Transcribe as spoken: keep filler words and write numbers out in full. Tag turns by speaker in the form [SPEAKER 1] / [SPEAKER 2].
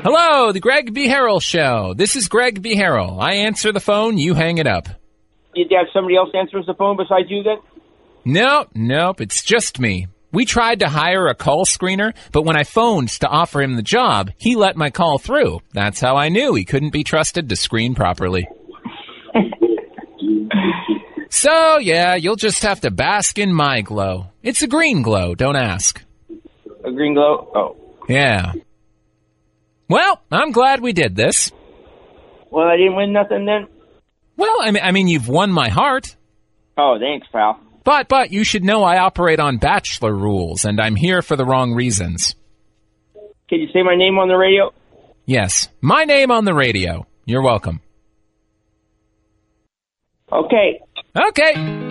[SPEAKER 1] Hello, the Greg B. Harrell Show. This is Greg B. Harrell. I answer the phone, you hang it up.
[SPEAKER 2] Did you have somebody else answers the phone besides you then?
[SPEAKER 1] Nope, nope, it's just me. We tried to hire a call screener, but when I phoned to offer him the job, he let my call through. That's how I knew he couldn't be trusted to screen properly. So, yeah, you'll just have to bask in my glow. It's a green glow, don't ask.
[SPEAKER 2] A green glow? Oh.
[SPEAKER 1] Yeah. Well, I'm glad we did this.
[SPEAKER 2] Well, I didn't win nothing then?
[SPEAKER 1] Well, I mean, I mean, you've won my heart.
[SPEAKER 2] Oh, thanks, pal.
[SPEAKER 1] But, but, you should know I operate on bachelor rules, and I'm here for the wrong reasons.
[SPEAKER 2] Can you say my name on the radio?
[SPEAKER 1] Yes, my name on the radio. You're welcome.
[SPEAKER 2] Okay.
[SPEAKER 1] Okay.